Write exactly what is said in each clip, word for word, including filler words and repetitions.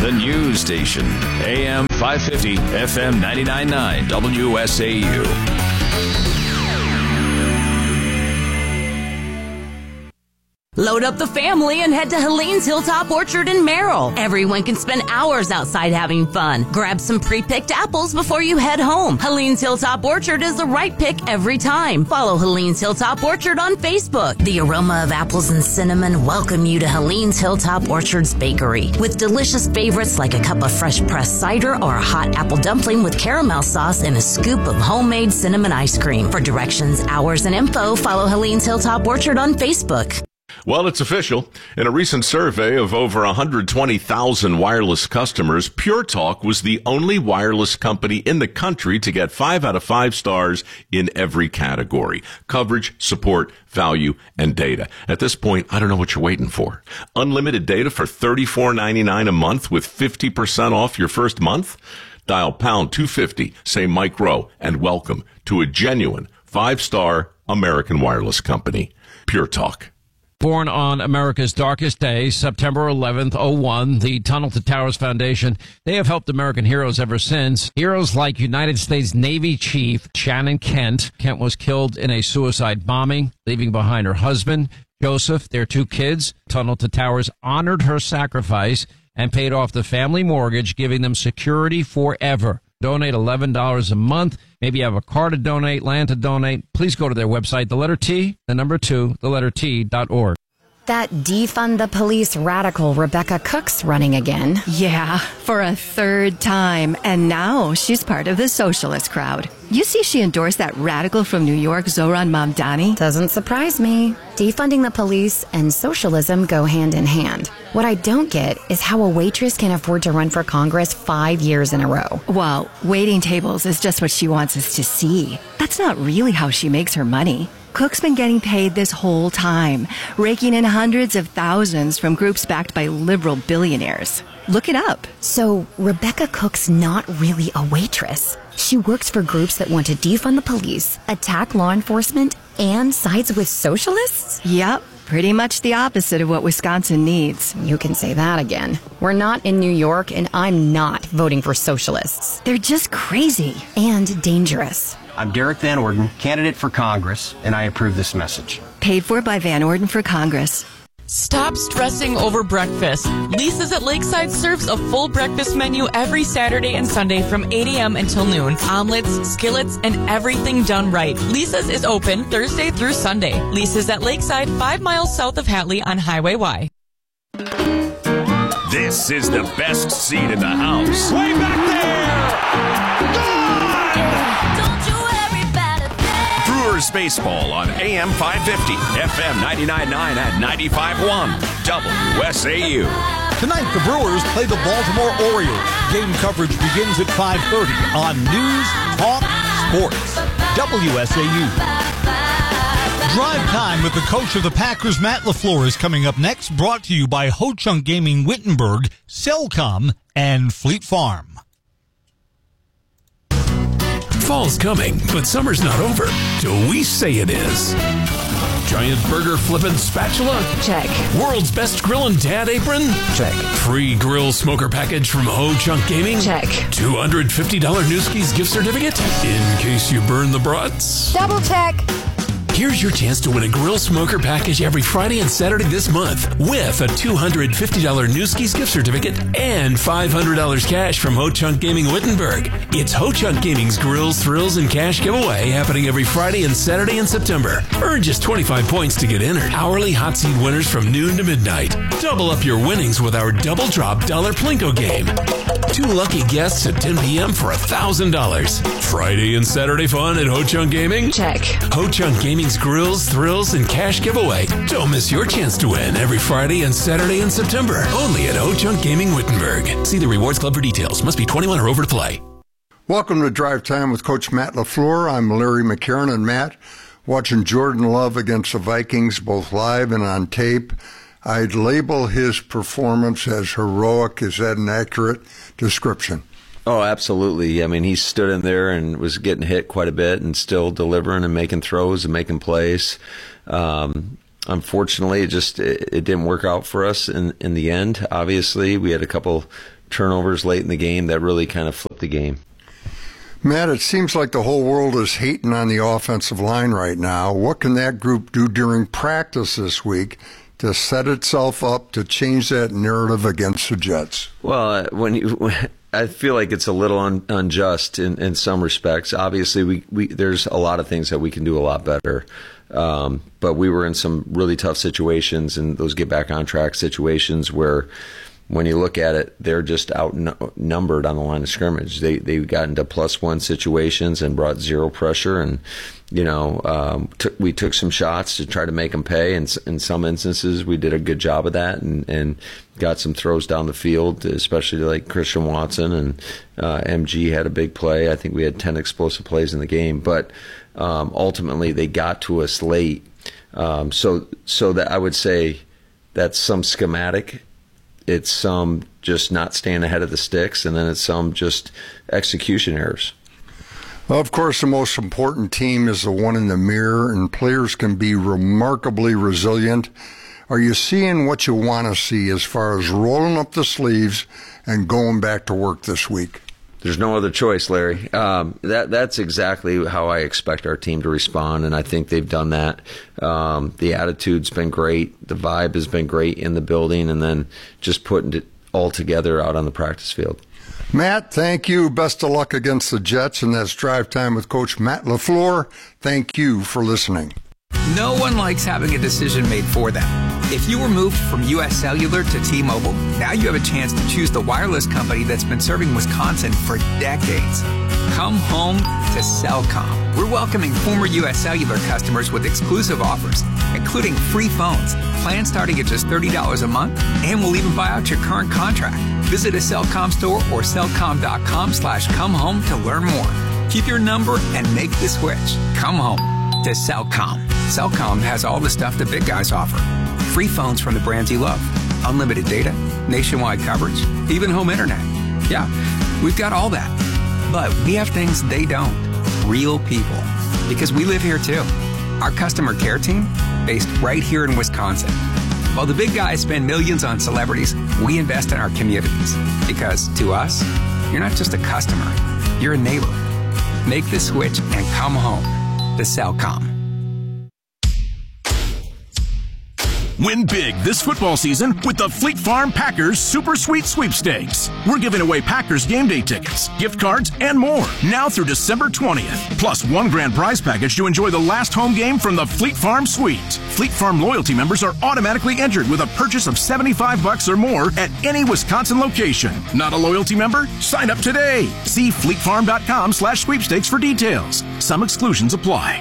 the news station. A M five fifty, F M ninety-nine point nine, W S A U. Load up the family and head to Helene's Hilltop Orchard in Merrill. Everyone can spend hours outside having fun. Grab some pre-picked apples before you head home. Helene's Hilltop Orchard is the right pick every time. Follow Helene's Hilltop Orchard on Facebook. The aroma of apples and cinnamon welcome you to Helene's Hilltop Orchard's Bakery. With delicious favorites like a cup of fresh pressed cider or a hot apple dumpling with caramel sauce and a scoop of homemade cinnamon ice cream. For directions, hours, and info, follow Helene's Hilltop Orchard on Facebook. Well, it's official. In a recent survey of over one hundred twenty thousand wireless customers, Pure Talk was the only wireless company in the country to get five out of five stars in every category: coverage, support, value, and data. At this point, I don't know what you're waiting for. Unlimited data for thirty-four ninety-nine a month with fifty percent off your first month? Dial pound two fifty, say Mike Rowe, and welcome to a genuine five-star American wireless company. Pure Talk. Born on America's darkest day, September eleventh, oh one, the Tunnel to Towers Foundation, they have helped American heroes ever since. Heroes like United States Navy Chief Shannon Kent. Kent was killed in a suicide bombing, leaving behind her husband, Joseph, their two kids. Tunnel to Towers honored her sacrifice and paid off the family mortgage, giving them security forever. Donate eleven dollars a month. Maybe you have a car to donate, land to donate. Please go to their website, the letter T, the number two, the letter T dot org. That defund the police radical Rebecca Cook's running again. Yeah, for a third time. And now she's part of the socialist crowd. You see she endorsed that radical from New York, Zohran Mamdani? Doesn't surprise me. Defunding the police and socialism go hand in hand. What I don't get is how a waitress can afford to run for Congress five years in a row. Well, waiting tables is just what she wants us to see. That's not really how she makes her money. Cook's been getting paid this whole time, raking in hundreds of thousands from groups backed by liberal billionaires. Look it up. So Rebecca Cook's not really a waitress. She works for groups that want to defund the police, attack law enforcement, and sides with socialists? Yep. Pretty much the opposite of what Wisconsin needs. You can say that again. We're not in New York, and I'm not voting for socialists. They're just crazy. And dangerous. I'm Derek Van Orden, candidate for Congress, and I approve this message. Paid for by Van Orden for Congress. Stop stressing over breakfast. Lisa's at Lakeside serves a full breakfast menu every Saturday and Sunday from eight a.m. until noon. Omelets, skillets, and everything done right. Lisa's is open Thursday through Sunday. Lisa's at Lakeside, five miles south of Hatley on Highway Y. This is the best seat in the house. Way back there! Gone! Brewers Baseball on A M five fifty, F M ninety-nine point nine and ninety-five point one, W S A U. Tonight, the Brewers play the Baltimore Orioles. Game coverage begins at five thirty on News Talk Sports, W S A U. Drive Time with the coach of the Packers, Matt LaFleur, is coming up next, brought to you by Ho Chunk Gaming Wittenberg, Cellcom, and Fleet Farm. Fall's coming, but summer's not over till we say it is. Giant burger flippin' spatula? Check. World's best grillin' dad apron? Check. Free grill smoker package from Ho Chunk Gaming? Check. two hundred fifty dollars Newski's gift certificate? In case you burn the brats? Double check. Here's your chance to win a grill smoker package every Friday and Saturday this month with a two hundred fifty dollars Newski's gift certificate and five hundred dollars cash from Ho Chunk Gaming Wittenberg. It's Ho Chunk Gaming's Grills, Thrills, and Cash giveaway happening every Friday and Saturday in September. Earn just twenty-five points to get entered. Hourly hot seat winners from noon to midnight. Double up your winnings with our Double Drop Dollar Plinko game. Two lucky guests at ten p.m. for one thousand dollars. Friday and Saturday fun at Ho Chunk Gaming? Check. Ho Chunk Gaming's Grills, Thrills, and Cash giveaway. Don't miss your chance to win every Friday and Saturday in September. Only at Ho Chunk Gaming Wittenberg. See the Rewards Club for details. Must be twenty-one or over to play. Welcome to Drive Time with Coach Matt LaFleur. I'm Larry McCarron, and Matt, watching Jordan Love against the Vikings, both live and on tape, I'd label his performance as heroic. Is that an accurate description? Oh, absolutely. I mean, he stood in there and was getting hit quite a bit and still delivering and making throws and making plays. Um, unfortunately, it just it, it didn't work out for us in, in the end. Obviously, we had a couple turnovers late in the game that really kind of flipped the game. Matt, it seems like the whole world is hating on the offensive line right now. What can that group do during practice this week to set itself up to change that narrative against the Jets? Well, when you, I feel like it's a little un, unjust in, in some respects. Obviously, we, we there's a lot of things that we can do a lot better. Um, but we were in some really tough situations, and those get back on track situations where, when you look at it, they're just outnumbered on the line of scrimmage. They they got into plus one situations and brought zero pressure, and you know um, t- we took some shots to try to make them pay. And in some instances, we did a good job of that, and, and got some throws down the field, especially like Christian Watson, and uh, M G had a big play. I think we had ten explosive plays in the game, but um, ultimately they got to us late. Um, so so that I would say that's some schematic. It's some just not staying ahead of the sticks, and then it's some just execution errors. Well, of course, the most important team is the one in the mirror, and players can be remarkably resilient. Are you seeing what you want to see as far as rolling up the sleeves and going back to work this week? There's no other choice, Larry. Um, that that's exactly how I expect our team to respond, and I think they've done that. Um, the attitude's been great. The vibe has been great in the building, and then just putting it all together out on the practice field. Matt, thank you. Best of luck against the Jets, and that's Drive Time with Coach Matt LaFleur. Thank you for listening. No one likes having a decision made for them. If you were moved from U S Cellular to T-Mobile, now you have a chance to choose the wireless company that's been serving Wisconsin for decades. Come home to Cellcom. We're welcoming former U S Cellular customers with exclusive offers, including free phones, plans starting at just thirty dollars a month, and we'll even buy out your current contract. Visit a Cellcom store or cellcom.com slash come home to learn more. Keep your number and make the switch. Come home to Cellcom. Cellcom has all the stuff the big guys offer. Free phones from the brands you love, unlimited data, nationwide coverage, even home internet. Yeah, we've got all that. But we have things they don't. Real people. Because we live here too. Our customer care team, based right here in Wisconsin. While the big guys spend millions on celebrities, we invest in our communities. Because to us, you're not just a customer, you're a neighbor. Make the switch and come home to Cellcom. Win big this football season with the Fleet Farm Packers Super Sweet Sweepstakes. We're giving away Packers game day tickets, gift cards, and more now through December twentieth. Plus one grand prize package to enjoy the last home game from the Fleet Farm Suite. Fleet Farm loyalty members are automatically entered with a purchase of seventy-five bucks or more at any Wisconsin location. Not a loyalty member? Sign up today. See fleetfarm.com slash sweepstakes for details. Some exclusions apply.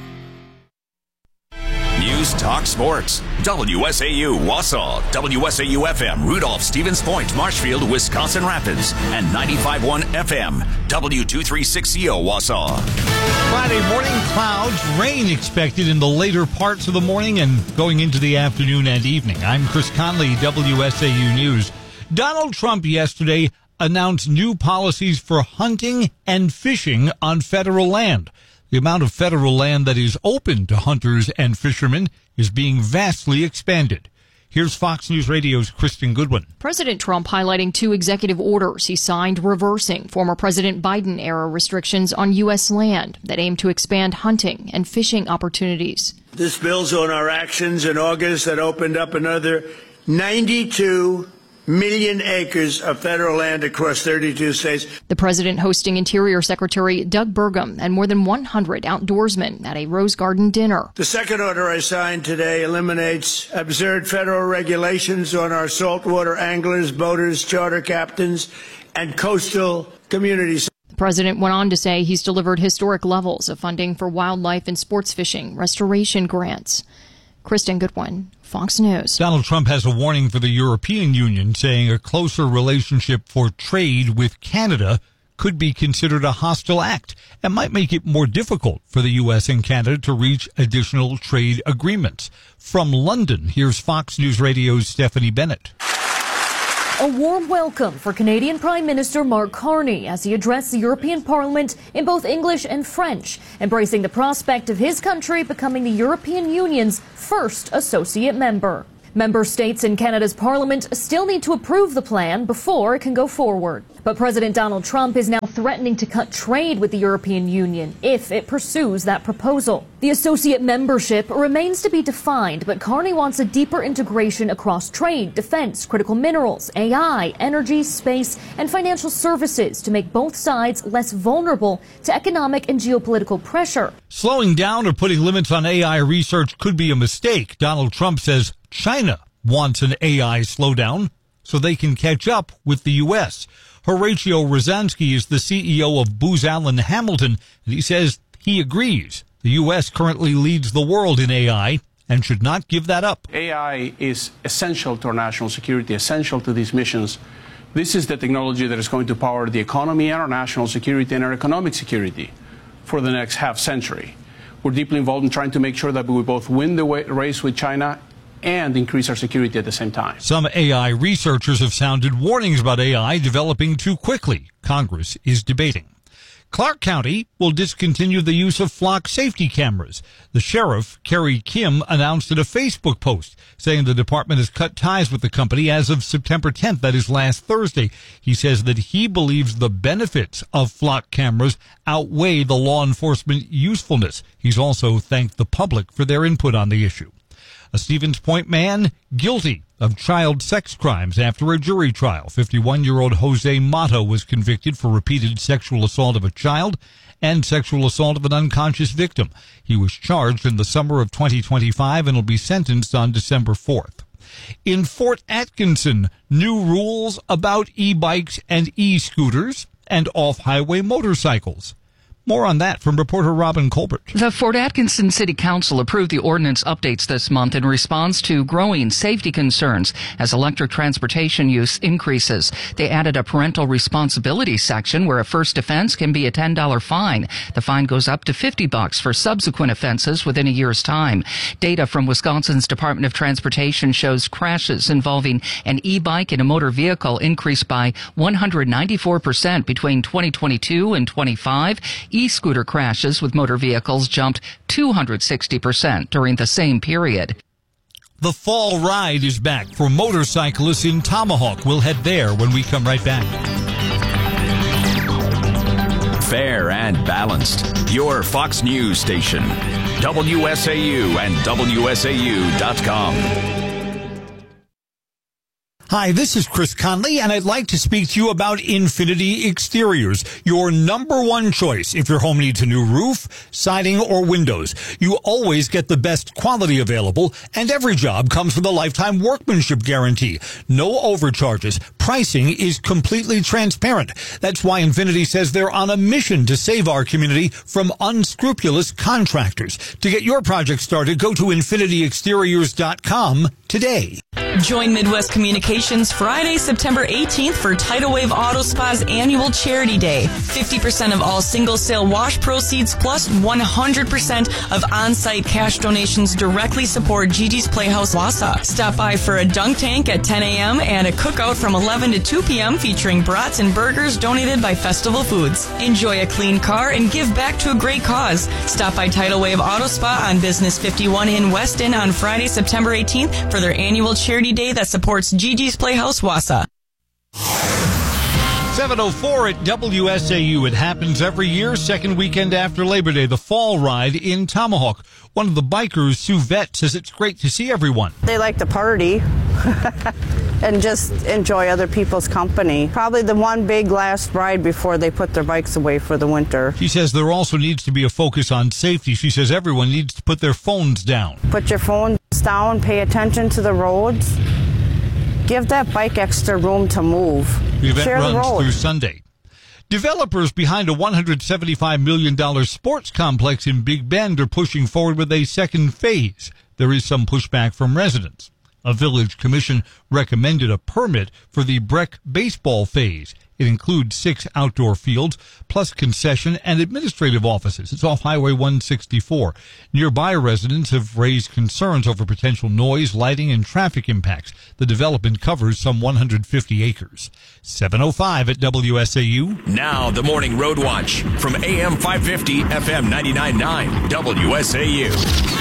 News Talk Sports. W S A U Wausau, W S A U F M Rudolph, Stevens Point, Marshfield, Wisconsin Rapids, and ninety-five point one F M W two thirty-six C O Wausau. Friday morning, clouds, rain expected in the later parts of the morning and going into the afternoon and evening. I'm Chris Conley, W S A U News. Donald Trump yesterday announced new policies for hunting and fishing on federal land. The amount of federal land that is open to hunters and fishermen is being vastly expanded. Here's Fox News Radio's Kristen Goodwin. President Trump highlighting two executive orders he signed reversing former President Biden-era restrictions on U S land that aim to expand hunting and fishing opportunities. This builds on our actions in August that opened up another ninety-two million acres of federal land across thirty-two states. The president hosting Interior Secretary Doug Burgum and more than one hundred outdoorsmen at a Rose Garden dinner. The second order I signed today eliminates absurd federal regulations on our saltwater anglers, boaters, charter captains, and coastal communities. The president went on to say he's delivered historic levels of funding for wildlife and sports fishing restoration grants. Kristen Goodwin, Fox News. Donald Trump has a warning for the European Union, saying a closer relationship for trade with Canada could be considered a hostile act and might make it more difficult for the U S and Canada to reach additional trade agreements. From London, here's Fox News Radio's Stephanie Bennett. A warm welcome for Canadian Prime Minister Mark Carney as he addressed the European Parliament in both English and French, embracing the prospect of his country becoming the European Union's first associate member. Member states in Canada's Parliament still need to approve the plan before it can go forward. But President Donald Trump is now threatening to cut trade with the European Union if it pursues that proposal. The associate membership remains to be defined, but Carney wants a deeper integration across trade, defense, critical minerals, A I, energy, space, and financial services to make both sides less vulnerable to economic and geopolitical pressure. Slowing down or putting limits on A I research could be a mistake. Donald Trump says China wants an A I slowdown so they can catch up with the U S. Horatio Rosansky is the C E O of Booz Allen Hamilton, and he says he agrees. The U S currently leads the world in A I and should not give that up. A I is essential to our national security, essential to these missions. This is the technology that is going to power the economy and our national security and our economic security for the next half century. We're deeply involved in trying to make sure that we both win the race with China and increase our security at the same time. Some A I researchers have sounded warnings about A I developing too quickly. Congress is debating. Clark County will discontinue the use of flock safety cameras. The sheriff, Kerry Kim, announced in a Facebook post saying the department has cut ties with the company as of September tenth, that is last Thursday. He says that he believes the benefits of flock cameras outweigh the law enforcement usefulness. He's also thanked the public for their input on the issue. A Stevens Point man guilty of child sex crimes after a jury trial. fifty-one-year-old Jose Mato was convicted for repeated sexual assault of a child and sexual assault of an unconscious victim. He was charged in the summer of twenty twenty-five and will be sentenced on December fourth. In Fort Atkinson, new rules about e-bikes and e-scooters and off-highway motorcycles. More on that from reporter Robin Colbert. The Fort Atkinson City Council approved the ordinance updates this month in response to growing safety concerns as electric transportation use increases. They added a parental responsibility section where a first offense can be a ten dollars fine. The fine goes up to fifty bucks for subsequent offenses within a year's time. Data from Wisconsin's Department of Transportation shows crashes involving an e-bike and a motor vehicle increased by one hundred ninety-four percent between twenty twenty-two and twenty-five. E-scooter crashes with motor vehicles jumped two hundred sixty percent during the same period. The fall ride is back for motorcyclists in Tomahawk. We'll head there when we come right back. Fair and balanced. Your Fox News station. W S A U and W S A U dot com. Hi, this is Chris Conley, and I'd like to speak to you about Infinity Exteriors, your number one choice if your home needs a new roof, siding, or windows. You always get the best quality available, and every job comes with a lifetime workmanship guarantee. No overcharges. Pricing is completely transparent. That's why Infinity says they're on a mission to save our community from unscrupulous contractors. To get your project started, go to Infinity Exteriors dot com today. Join Midwest Communications Friday, September eighteenth for Tidal Wave Auto Spa's annual Charity Day. fifty percent of all single sale wash proceeds plus one hundred percent of on-site cash donations directly support Gigi's Playhouse Wausau. Stop by for a dunk tank at ten a.m. and a cookout from eleven to two p.m. featuring brats and burgers donated by Festival Foods. Enjoy a clean car and give back to a great cause. Stop by Tidal Wave Auto Spa on Business fifty-one in Weston on Friday, September eighteenth for their annual Charity Day that supports Gigi's Playhouse Wausau. seven oh four at W S A U. It happens every year, second weekend after Labor Day, the fall ride in Tomahawk. One of the bikers, Sue Vett, says it's great to see everyone. They like to party and just enjoy other people's company. Probably the one big last ride before they put their bikes away for the winter. She says there also needs to be a focus on safety. She says everyone needs to put their phones down. Put your phones down, pay attention to the roads. Give that bike extra room to move. The event Share runs the road. through Sunday. Developers behind a one hundred seventy-five million dollars sports complex in Big Bend are pushing forward with a second phase. There is some pushback from residents. A village commission recommended a permit for the Breck baseball phase. It includes six outdoor fields, plus concession and administrative offices. It's off Highway one sixty-four. Nearby residents have raised concerns over potential noise, lighting, and traffic impacts. The development covers some one hundred fifty acres. seven oh five at W S A U. Now the Morning Road Watch from A M five fifty, F M ninety-nine point nine, W S A U.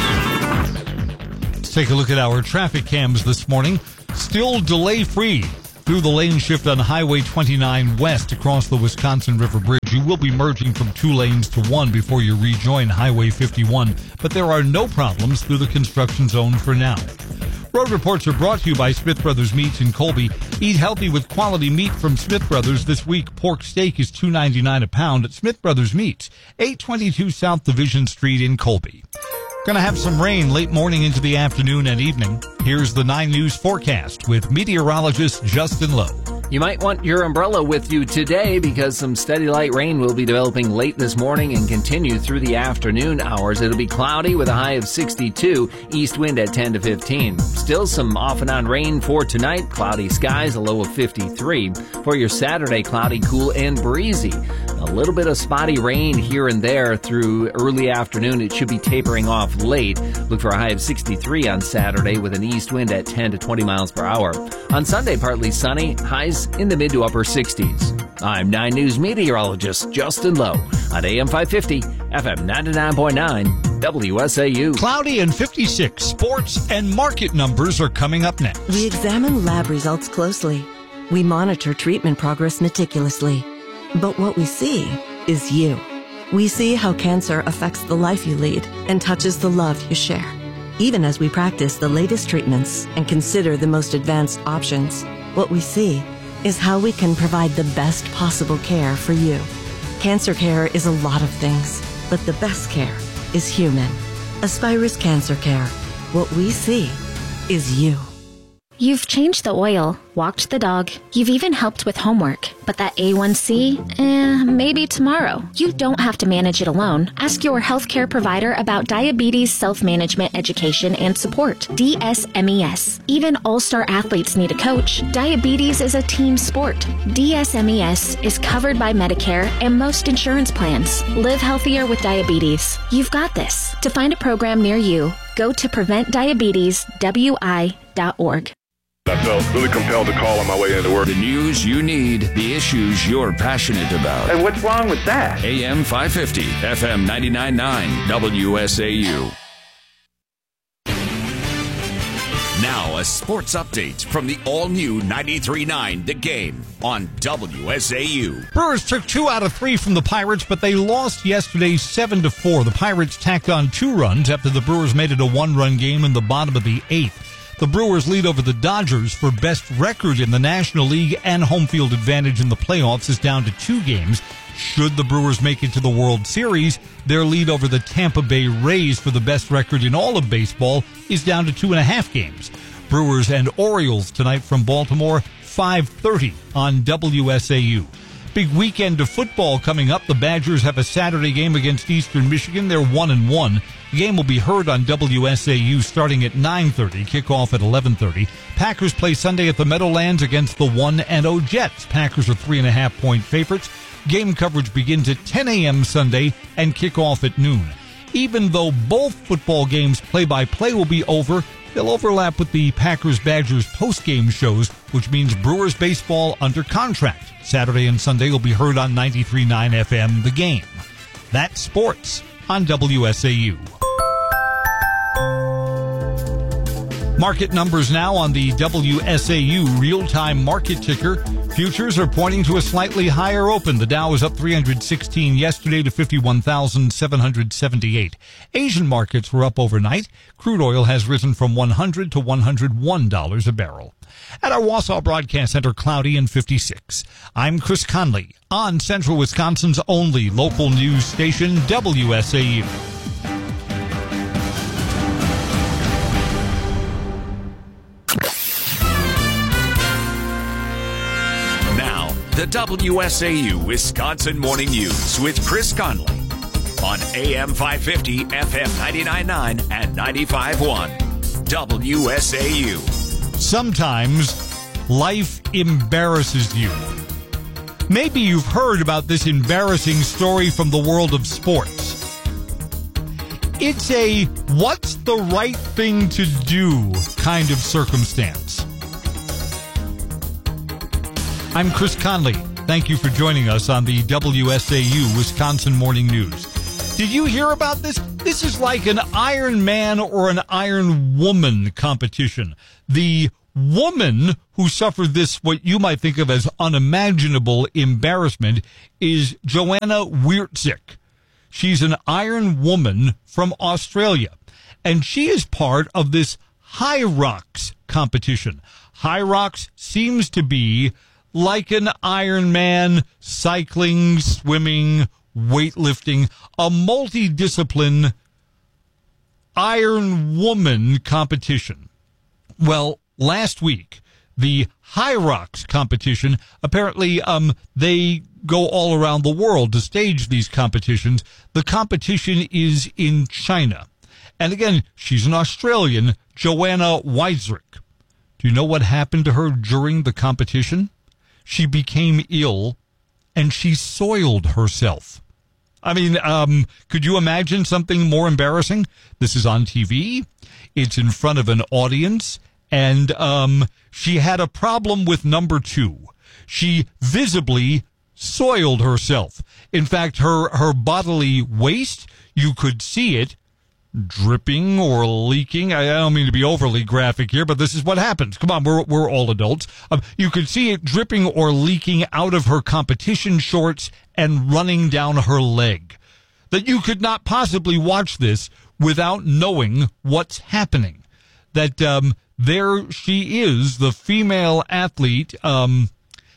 Let's take a look at our traffic cams this morning. Still delay-free through the lane shift on Highway twenty-nine West across the Wisconsin River Bridge. You will be merging from two lanes to one before you rejoin Highway fifty-one, but there are no problems through the construction zone for now. Road reports are brought to you by Smith Brothers Meats in Colby. Eat healthy with quality meat from Smith Brothers this week. Pork steak is two ninety-nine a pound at Smith Brothers Meats, eight twenty-two South Division Street in Colby. Going to have some rain late morning into the afternoon and evening. Here's the nine News forecast with meteorologist Justin Lowe. You might want your umbrella with you today because some steady light rain will be developing late this morning and continue through the afternoon hours. It'll be cloudy with a high of sixty-two, east wind at ten to fifteen. Still some off and on rain for tonight. Cloudy skies, a low of fifty-three. For your Saturday, cloudy, cool, and breezy. A little bit of spotty rain here and there through early afternoon. It should be tapering off late. Look for a high of sixty-three on Saturday with an east wind at ten to twenty miles per hour. On Sunday, partly sunny, highs in the mid to upper sixties. I'm nine News meteorologist Justin Lowe on A M five fifty, F M ninety-nine point nine, W S A U. Cloudy and fifty-six. Sports and market numbers are coming up next. We examine lab results closely. We monitor treatment progress meticulously. But what we see is you. We see how cancer affects the life you lead and touches the love you share. Even as we practice the latest treatments and consider the most advanced options, what we see is how we can provide the best possible care for you. Cancer care is a lot of things, but the best care is human. Aspirus Cancer Care. What we see is you. You've changed the oil, walked the dog, you've even helped with homework. But that A one C, eh, maybe tomorrow. You don't have to manage it alone. Ask your healthcare provider about diabetes self-management education and support, D S M E S. Even all-star athletes need a coach. Diabetes is a team sport. D S M E S is covered by Medicare and most insurance plans. Live healthier with diabetes. You've got this. To find a program near you, go to prevent diabetes W I dot org. I felt really compelled to call on my way into work. The news you need, the issues you're passionate about. And what's wrong with that? A M five fifty, F M ninety-nine point nine, W S A U. Now a sports update from the all-new ninety-three point nine The Game on W S A U. Brewers took two out of three from the Pirates, but they lost yesterday seven to four. The Pirates tacked on two runs after the Brewers made it a one-run game in the bottom of the eighth. The Brewers lead over the Dodgers for best record in the National League, and home field advantage in the playoffs is down to two games. Should the Brewers make it to the World Series, their lead over the Tampa Bay Rays for the best record in all of baseball is down to two and a half games. Brewers and Orioles tonight from Baltimore, five thirty on W S A U. Big weekend of football coming up. The Badgers have a Saturday game against Eastern Michigan. They're one and one. The game will be heard on W S A U starting at nine thirty, kickoff at eleven thirty. Packers play Sunday at the Meadowlands against the one and oh Jets. Packers are three and a half point favorites. Game coverage begins at ten a.m. Sunday and kickoff at noon. Even though both football games play-by-play will be over, they'll overlap with the Packers-Badgers post-game shows, which means Brewers baseball under contract. Saturday and Sunday will be heard on ninety-three point nine F M The Game. That's sports on W S A U. Market numbers now on the W S A U real-time market ticker. Futures are pointing to a slightly higher open. The Dow is up three hundred sixteen yesterday to fifty-one thousand seven hundred seventy-eight. Asian markets were up overnight. Crude oil has risen from one hundred to one hundred one dollars a barrel. At our Wausau Broadcast Center, cloudy and fifty-six. I'm Chris Conley on Central Wisconsin's only local news station, W S A U. Now, the W S A U Wisconsin Morning News with Chris Conley on A M five fifty, F M ninety-nine point nine and ninety-five point one. W S A U. Sometimes life embarrasses you. Maybe you've heard about this embarrassing story from the world of sports. It's a what's the right thing to do kind of circumstance. I'm Chris Conley. Thank you for joining us on the W S A U Wisconsin Morning News. Did you hear about this? This is like an Iron Man or an Iron Woman competition. The woman who suffered this, what you might think of as unimaginable embarrassment, is Joanna Wiercik. She's an Iron Woman from Australia, and she is part of this Hyrox competition. Hyrox seems to be like an Ironman, cycling, swimming, weightlifting, a multi-discipline Iron Woman competition. Well, last week, the Hyrox competition, apparently um, they go all around the world to stage these competitions. The competition is in China. And again, she's an Australian, Joanna Wiercik. Do you know what happened to her during the competition? She became ill, and she soiled herself. I mean, um, could you imagine something more embarrassing? This is on T V. It's in front of an audience, and um, she had a problem with number two. She visibly soiled herself. In fact, her, her bodily waste, you could see it dripping or leaking. I don't mean to be overly graphic here, but this is what happens. Come on, we're we're all adults. Um, you could see it dripping or leaking out of her competition shorts and running down her leg. That you could not possibly watch this without knowing what's happening. That um, there she is, the female athlete, um,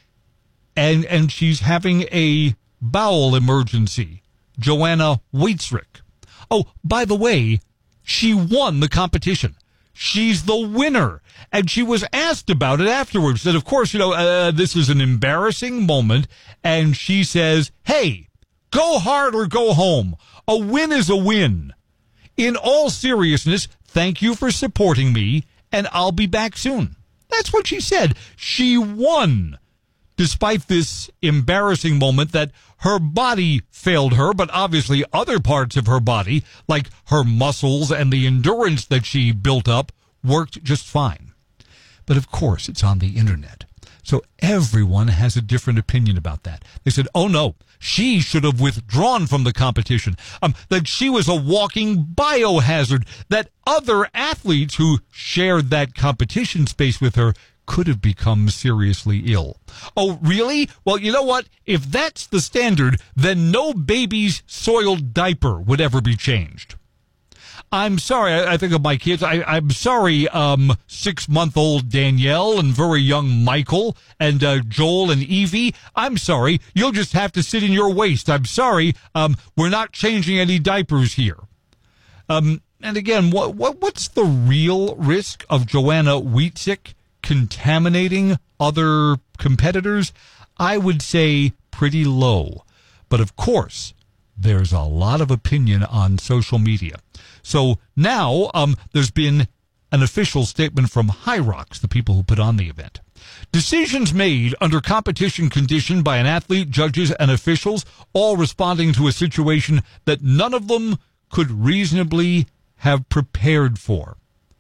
and and she's having a bowel emergency. Joanna Wiercik. Oh, by the way, she won the competition. She's the winner. And she was asked about it afterwards. That, of course, you know, uh, this is an embarrassing moment. And she says, hey, go hard or go home. A win is a win. In all seriousness, thank you for supporting me, and I'll be back soon. That's what she said. She won. Despite this embarrassing moment that her body failed her, but obviously other parts of her body, like her muscles and the endurance that she built up, worked just fine. But of course, it's on the internet. So everyone has a different opinion about that. They said, oh no, she should have withdrawn from the competition, um, that she was a walking biohazard, that other athletes who shared that competition space with her could have become seriously ill. Oh, really? Well, you know what? If that's the standard, then no baby's soiled diaper would ever be changed. I'm sorry, I, I think of my kids. I, I'm sorry, um, six-month-old Danielle and very young Michael and uh, Joel and Evie. I'm sorry. You'll just have to sit in your waist. I'm sorry. Um, we're not changing any diapers here. Um, and again, what, what what's the real risk of Joanna Wiercik contaminating other competitors? I would say pretty low. But of course, there's a lot of opinion on social media. So now um, there's been an official statement from Hyrox, the people who put on the event. Decisions made under competition condition by an athlete, judges, and officials, all responding to a situation that none of them could reasonably have prepared for.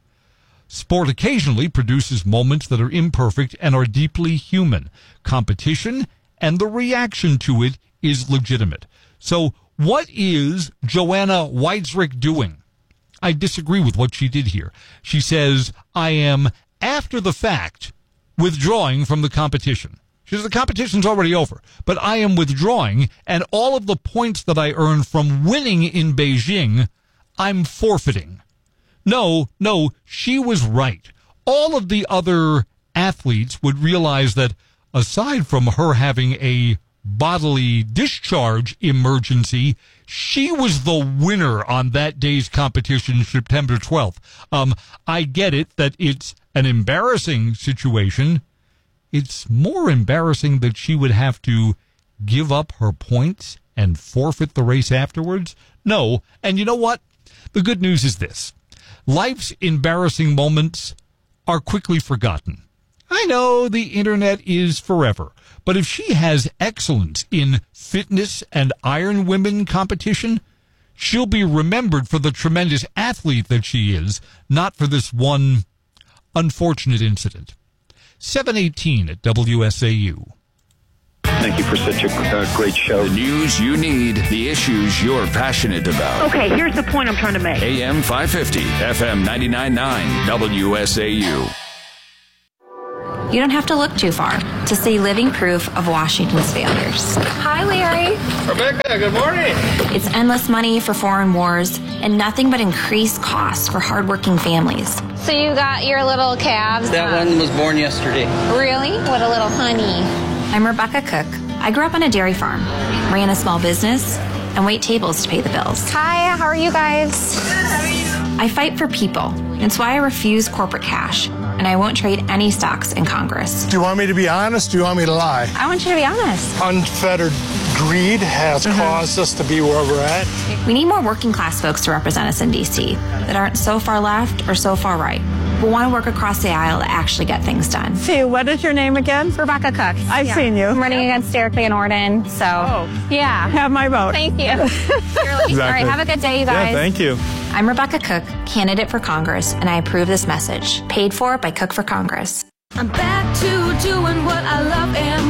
Sport occasionally produces moments that are imperfect and are deeply human. Competition and the reaction to it is legitimate. So what is Joanna Wiercik doing? I disagree with what she did here. She says, I am, after the fact, withdrawing from the competition. She says, the competition's already over, but I am withdrawing, and all of the points that I earned from winning in Beijing, I'm forfeiting. No, no, she was right. All of the other athletes would realize that aside from her having a bodily discharge emergency, she was the winner on that day's competition, September twelfth. Um, I get it that it's an embarrassing situation. It's more embarrassing that she would have to give up her points and forfeit the race afterwards. No, and you know what? The good news is this. Life's embarrassing moments are quickly forgotten. I know the internet is forever, but if she has excellence in fitness and Iron Women competition, she'll be remembered for the tremendous athlete that she is, not for this one unfortunate incident. seven eighteen at W S A U. Thank you for such a uh, great show. The news you need, the issues you're passionate about. Okay, here's the point I'm trying to make. A M five fifty, F M ninety-nine point nine, W S A U. You don't have to look too far to see living proof of Washington's failures. Hi, Larry. Rebecca, good morning. It's endless money for foreign wars and nothing but increased costs for hardworking families. So you got your little calves? That one was born yesterday. Really? What a little honey. I'm Rebecca Cook. I grew up on a dairy farm, ran a small business, and wait tables to pay the bills. Hi, how are you guys? I fight for people. It's why I refuse corporate cash, and I won't trade any stocks in Congress. Do you want me to be honest? Do you want me to lie? I want you to be honest. Unfettered greed has mm-hmm. caused us to be where we're at. We need more working class folks to represent us in D C that aren't so far left or so far right. We want to work across the aisle to actually get things done. See, what is your name again? Rebecca Cook. I've yeah. seen you. I'm running against Derek Van Orden, so oh. yeah. Have my vote. Thank you. Exactly. All right, have a good day, you guys. Yeah, thank you. I'm Rebecca Cook, candidate for Congress, and I approve this message. Paid for by Cook for Congress. I'm back to doing what I love and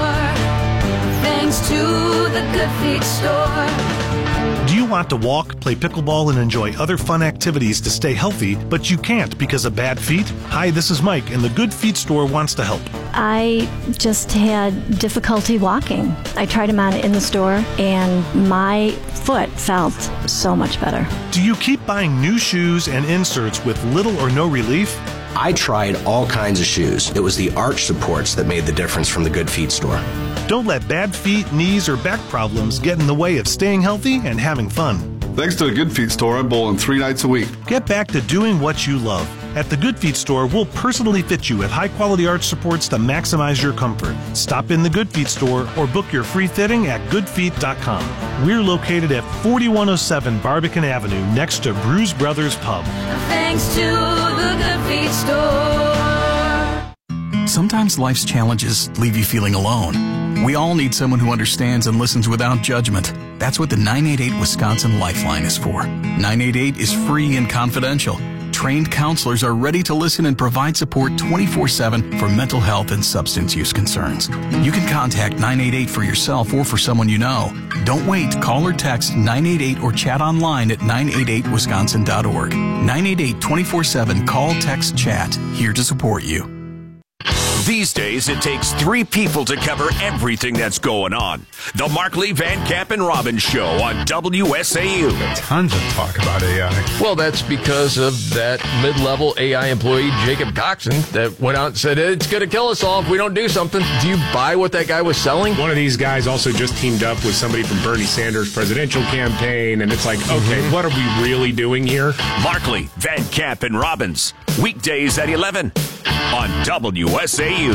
more, thanks to the Good Feet store. Do you want to walk, play pickleball, and enjoy other fun activities to stay healthy, but you can't because of bad feet? Hi, this is Mike, and the Good Feet store wants to help. I just had difficulty walking. I tried them on in the store, and my foot felt so much better. Do you keep buying new shoes and inserts with little or no relief? I tried all kinds of shoes. It was the arch supports that made the difference from the Good Feet store. Don't let bad feet, knees, or back problems get in the way of staying healthy and having fun. Thanks to the Good Feet store, I'm bowling three nights a week. Get back to doing what you love. At the Good Feet store, we'll personally fit you with high-quality arch supports to maximize your comfort. Stop in the Good Feet store or book your free fitting at good feet dot com. We're located at forty-one oh seven Barbican Avenue next to Bruise Brothers Pub. Thanks to the Good Feet store. Sometimes life's challenges leave you feeling alone. We all need someone who understands and listens without judgment. That's what the nine eight eight Wisconsin Lifeline is for. nine eight eight is free and confidential. Trained counselors are ready to listen and provide support twenty-four seven for mental health and substance use concerns. You can contact nine eight eight for yourself or for someone you know. Don't wait. Call or text nine eight eight or chat online at nine eight eight wisconsin dot org. nine eight eight twenty-four seven Call, text, chat. Here to support you. These days, it takes three people to cover everything that's going on. The Markley, Van Camp, and Robbins Show on W S A U. Tons of talk about A I. Well, that's because of that mid-level A I employee, Jacob Coxon, that went out and said, it's going to kill us all if we don't do something. Do you buy what that guy was selling? One of these guys also just teamed up with somebody from Bernie Sanders' presidential campaign, and it's like, okay, mm-hmm. what are we really doing here? Markley, Van Camp, and Robbins. Weekdays at eleven on W S A U.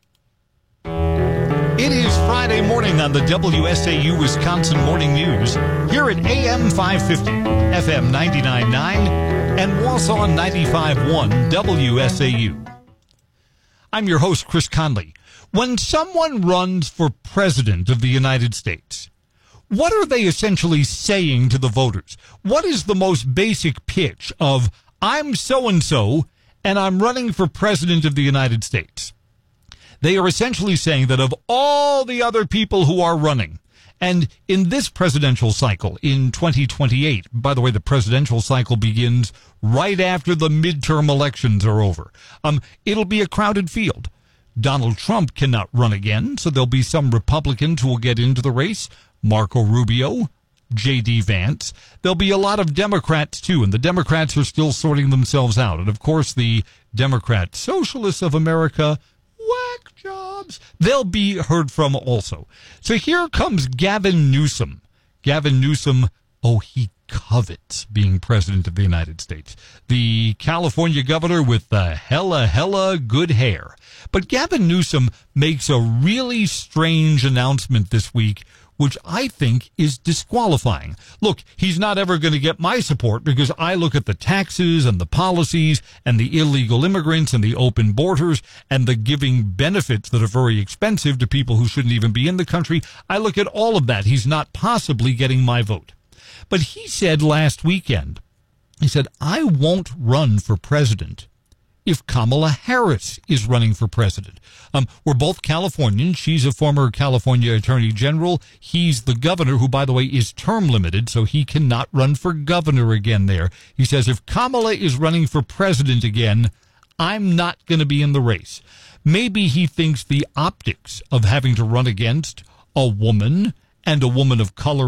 It is Friday morning on the W S A U Wisconsin Morning News here at A M five fifty, F M ninety-nine point nine, and Wausau ninety-five point one W S A U. I'm your host, Chris Conley. When someone runs for president of the United States, what are they essentially saying to the voters? What is the most basic pitch of, I'm so-and-so, and I'm running for president of the United States? They are essentially saying that of all the other people who are running, and in this presidential cycle in twenty twenty-eight, by the way, the presidential cycle begins right after the midterm elections are over. Um, it'll be a crowded field. Donald Trump cannot run again, so there'll be some Republicans who will get into the race. Marco Rubio, J D. Vance. There'll be a lot of Democrats, too, and the Democrats are still sorting themselves out. And, of course, the Democrat Socialists of America, whack jobs, they'll be heard from also. So here comes Gavin Newsom. Gavin Newsom, oh, he covets being president of the United States. The California governor with the hella, hella good hair. But Gavin Newsom makes a really strange announcement this week which I think is disqualifying. Look, he's not ever going to get my support because I look at the taxes and the policies and the illegal immigrants and the open borders and the giving benefits that are very expensive to people who shouldn't even be in the country. I look at all of that. He's not possibly getting my vote. But he said last weekend, he said, I won't run for president if Kamala Harris is running for president. Um, we're both Californians. She's a former California attorney general. He's the governor, who, by the way, is term limited, so he cannot run for governor again there. He says, if Kamala is running for president again, I'm not going to be in the race. Maybe he thinks the optics of having to run against a woman and a woman of color